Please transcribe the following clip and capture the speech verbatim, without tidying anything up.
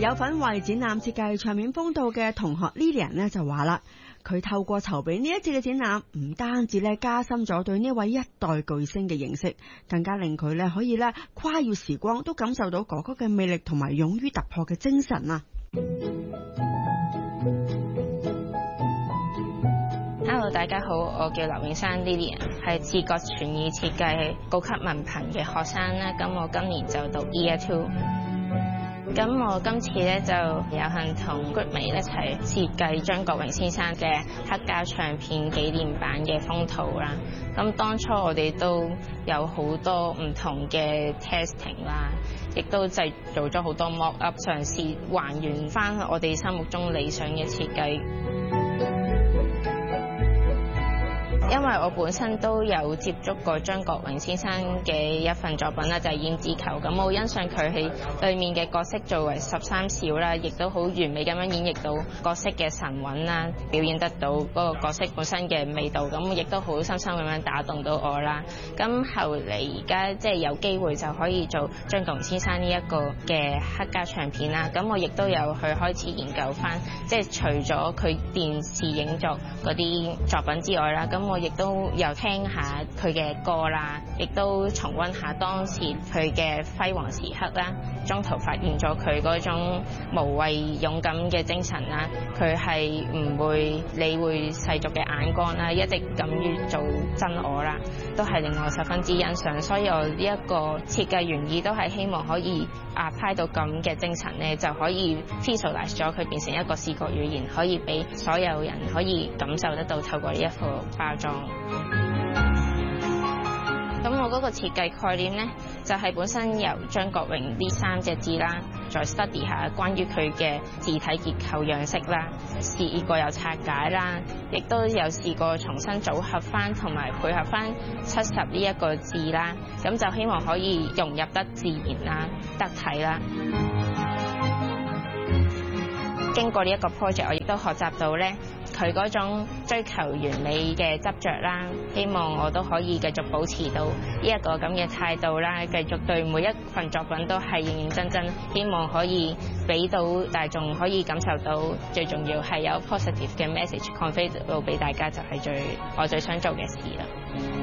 有份為展覽設計場面風度嘅同學 Lilian 呢就話啦，佢透過籌備呢一次嘅展覽，唔單止咧加深咗對呢位一代巨星嘅認識，更加令佢咧可以咧跨越時光，都感受到哥哥嘅魅力同埋勇於突破嘅精神啊 ！Hello， 大家好，我叫劉永山 Lilian， 係視覺傳意設計高級文憑嘅學生啦。咁我今年就讀 Year Two。咁我今次咧就有幸同 Goodmate 一齊設計張國榮先生嘅黑膠唱片紀念版嘅封圖啦。咁當初我哋都有好多唔同嘅 testing 啦，亦都製造咗好多 mock up， 嘗試還原翻我哋心目中理想嘅設計。因為我本身都有接觸過張國榮先生嘅一份作品啦，就係《胭脂扣》。咁我欣賞佢喺裡面嘅角色作為十三少啦，亦都好完美咁樣演繹到角色嘅神韻啦，表現得到嗰個角色本身嘅味道。咁亦都好深深咁樣打動到我啦。咁後嚟而家即係有機會就可以做張國榮先生呢一個嘅黑膠唱片啦。咁我亦都有去開始研究翻，即係除咗佢電視影作嗰啲作品之外啦，咁我亦都有聽下佢嘅歌啦，亦都重溫下當時佢嘅輝煌時刻啦。中途發現咗佢嗰種無畏勇敢嘅精神啦，佢係唔會理會世俗嘅眼光啦，一直敢於做真我啦，都係令我十分之欣賞。所以我呢一個設計原意都係希望可以 apply 到咁嘅精神咧，就可以 visualize 咗佢變成一個視覺語言，可以俾所有人可以感受得到透過呢一個包裝。咁我嗰個設計概念呢，就係本身由張國榮呢三隻字啦，再 study 下關於佢嘅字體結構樣式啦，試過有拆解啦，亦都有試過重新組合翻同埋配合翻七十呢一個字啦，咁就希望可以融入得自然啦、得體啦。經過呢一個 project， 我亦都學習到呢，佢嗰種追求完美嘅執着啦，希望我都可以繼續保持到呢一個咁嘅態度啦，繼續對每一份作品都係認認真真，希望可以俾到大眾可以感受到，最重要係有 positive 嘅 message convey 到俾大家，就係最我最想做嘅事啦。